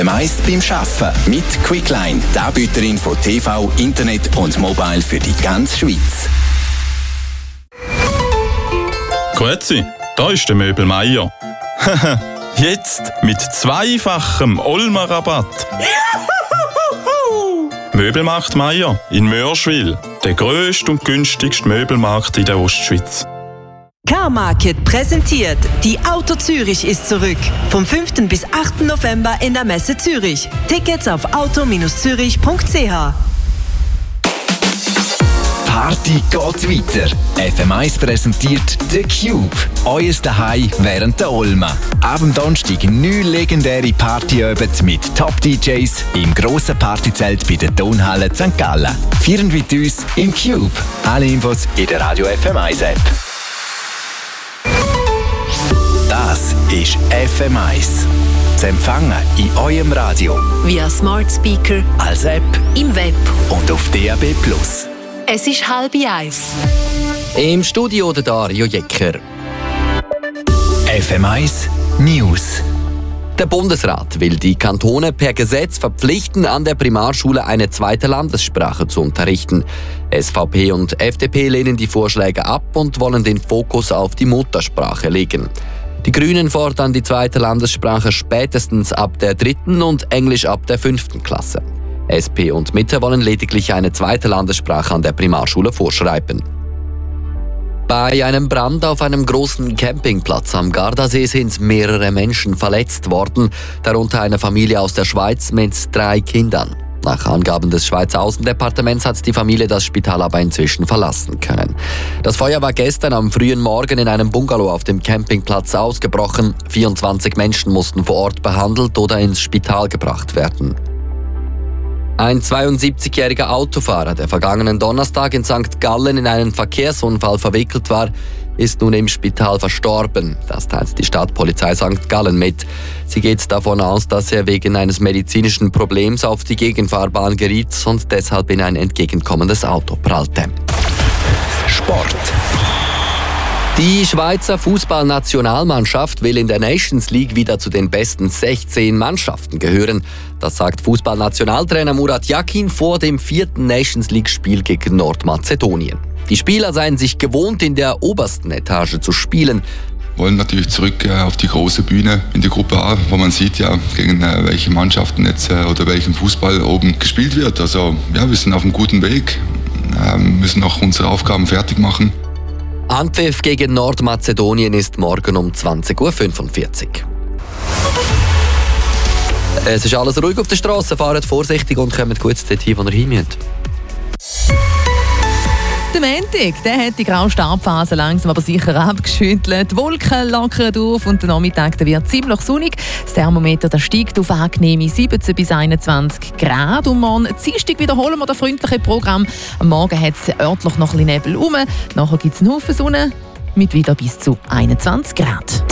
Meist beim Arbeiten mit Quickline, die Anbieterin von TV, Internet und Mobile für die ganze Schweiz. Grüezi, da ist der Möbel Meier. Jetzt mit zweifachem Olma-Rabatt. Möbelmarkt Meier in Mörschwil, der grösste und günstigste Möbelmarkt in der Ostschweiz. Car-Market präsentiert, die Auto Zürich ist zurück. Vom 5. bis 8. November in der Messe Zürich. Tickets auf auto-zürich.ch. Party geht weiter. FM1 präsentiert «The Cube». Euer Daheim während der Olma. Ab dem Donnerstag 9 legendäre Partyabende mit Top-DJs im grossen Partyzelt bei der Tonhalle St. Gallen. Feiern mit uns im Cube. Alle Infos in der Radio FM1 App. Das ist FM1. Zu empfangen in eurem Radio. Via Smart Speaker, Als App im Web. und auf DAB+. Es ist 12:30. Im Studio der Dario Jecker. FM1 News. Der Bundesrat will die Kantone per Gesetz verpflichten, an der Primarschule eine zweite Landessprache zu unterrichten. SVP und FDP lehnen die Vorschläge ab und wollen den Fokus auf die Muttersprache legen. Die Grünen fordern die zweite Landessprache spätestens ab der 3. und Englisch ab der 5. Klasse. SP und Mitte wollen lediglich eine zweite Landessprache an der Primarschule vorschreiben. Bei einem Brand auf einem großen Campingplatz am Gardasee sind mehrere Menschen verletzt worden, darunter eine Familie aus der Schweiz mit 3 Kindern. Nach Angaben des Schweizer Außendepartements hat die Familie das Spital aber inzwischen verlassen können. Das Feuer war gestern am frühen Morgen in einem Bungalow auf dem Campingplatz ausgebrochen. 24 Menschen mussten vor Ort behandelt oder ins Spital gebracht werden. Ein 72-jähriger Autofahrer, der vergangenen Donnerstag in St. Gallen in einen Verkehrsunfall verwickelt war, ist nun im Spital verstorben. Das teilt die Stadtpolizei St. Gallen mit. Sie geht davon aus, dass er wegen eines medizinischen Problems auf die Gegenfahrbahn geriet und deshalb in ein entgegenkommendes Auto prallte. Sport. Die Schweizer Fußballnationalmannschaft will in der Nations League wieder zu den besten 16 Mannschaften gehören. Das sagt Fußballnationaltrainer Murat Yakin vor dem 4. Nations League-Spiel gegen Nordmazedonien. Die Spieler seien sich gewohnt, in der obersten Etage zu spielen. Wollen natürlich zurück auf die große Bühne in die Gruppe A, wo man sieht, ja, gegen welche Mannschaften jetzt oder welchen Fußball oben gespielt wird. Also ja, wir sind auf einem guten Weg, müssen noch unsere Aufgaben fertig machen. Anpfiff gegen Nordmazedonien ist morgen um 20:45 Uhr. Es ist alles ruhig auf der Straße, fahrt vorsichtig und kommt gut dorthin, wo ihr hin müsst. Der Montag, der hat die graue Stabphase langsam aber sicher abgeschüttelt. Die Wolken lockern auf und der Nachmittag der wird ziemlich sonnig. Das Thermometer das steigt auf angenehme 17 bis 21 Grad. Und morgen Dienstag wiederholen wir das freundliche Programm. Am Morgen hat es örtlich noch ein bisschen Nebel rum. Nachher gibt es einen Haufen Sonne mit wieder bis zu 21 Grad.